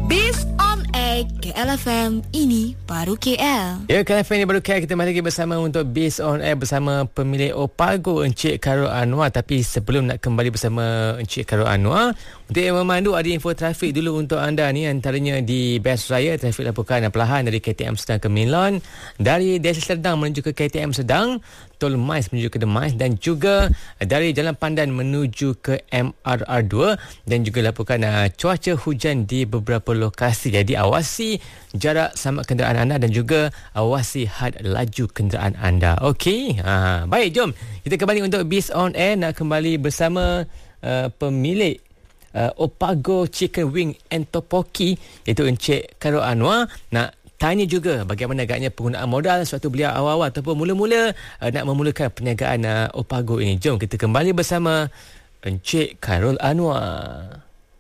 Based on Air KLFM, ini baru KL. Ya, KLFM ini baru KL. Kita masih lagi bersama untuk Based on Air bersama pemilik Opago, Encik Khairul Anwar. Tapi sebelum nak kembali bersama Encik Khairul Anwar, untuk yang memandu, ada info trafik dulu untuk anda ni. Antaranya di Best Raya, trafik laporkan perlahan dari KTM Sedang ke Milon, dari Desa Serdang menuju ke KTM Sedang, Tol Mais menuju ke Demais, dan juga dari Jalan Pandan menuju ke MRR2. Dan juga laporkan cuaca hujan di beberapa lokasi. Jadi awasi jarak sama kenderaan anda dan juga awasi had laju kenderaan anda. Okey, baik, jom kita kembali untuk Biz on Air. Nak kembali bersama pemilik Opago Chicken Wing and Topoki, iaitu Encik Khairul Anwar. Nak tanya juga bagaimana agaknya penggunaan modal sewaktu beliau awal-awal ataupun mula-mula nak memulakan perniagaan Opago ini. Jom kita kembali bersama Encik Khairul Anwar.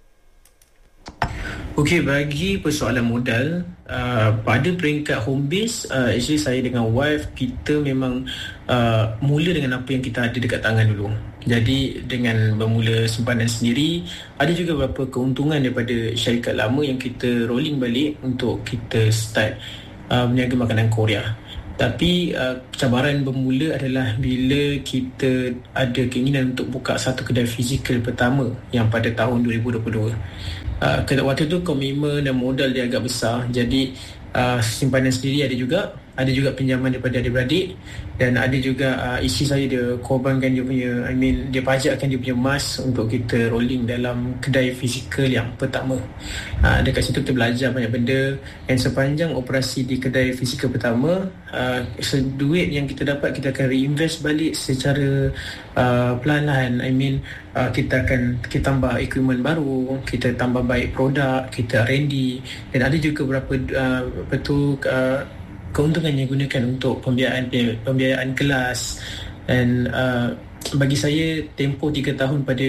Okey, bagi persoalan modal, pada peringkat home base, actually saya dengan wife, kita memang mula dengan apa yang kita ada dekat tangan dulu. Jadi dengan bermula simpanan sendiri, ada juga beberapa keuntungan daripada syarikat lama yang kita rolling balik untuk kita start berniaga makanan Korea. Tapi cabaran bermula adalah bila kita ada keinginan untuk buka satu kedai fizikal pertama yang pada tahun 2022. Waktu tu komitmen dan modal dia agak besar. Jadi simpanan sendiri ada juga pinjaman daripada adik-beradik, dan ada juga isteri saya dia korbankan dia punya, dia pajakkan dia punya emas untuk kita rolling dalam kedai fizikal yang pertama. Dekat situ kita belajar banyak benda, dan sepanjang operasi di kedai fizikal pertama, duit yang kita dapat kita akan reinvest balik secara perlahan-lahan. Kita tambah equipment baru, kita tambah baik produk, kita R&D, dan ada juga beberapa keuntungan yang gunakan untuk pembiayaan kelas. Dan bagi saya, tempoh 3 tahun pada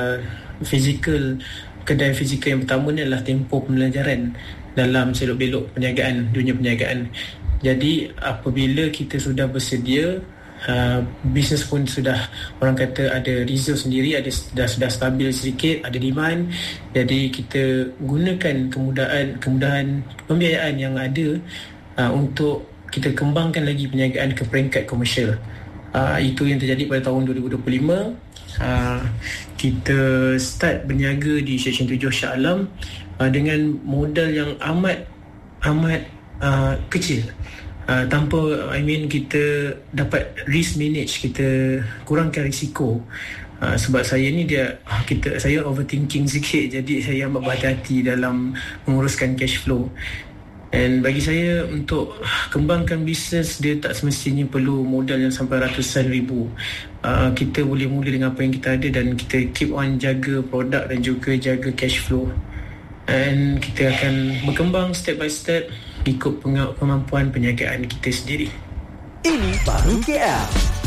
kedai fizikal yang pertama ni adalah tempoh pembelajaran dalam selok-belok dunia perniagaan. Jadi apabila kita sudah bersedia, bisnes pun sudah, orang kata, ada reserve sendiri, sudah stabil sedikit, ada demand. Jadi kita gunakan kemudahan pembiayaan yang ada untuk kita kembangkan lagi perniagaan ke peringkat komersial. Itu yang terjadi pada tahun 2025. Kita start berniaga di Seksyen 7 Shah Alam dengan modal yang amat kecil. Tanpa kita dapat risk manage, kita kurangkan risiko. Sebab saya ni saya overthinking sikit, jadi saya amat berhati-hati dalam menguruskan cash flow. Dan bagi saya, untuk kembangkan bisnes, dia tak semestinya perlu modal yang sampai ratusan ribu. Kita boleh mula dengan apa yang kita ada, dan kita keep on jaga produk dan juga jaga cash flow. Dan kita akan berkembang step by step ikut kemampuan perniagaan kita sendiri. Ini baru KL.